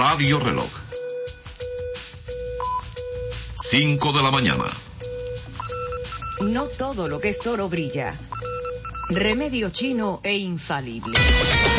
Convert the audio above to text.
Radio Reloj. 5 de la mañana. No todo lo que es oro brilla. Remedio chino e infalible.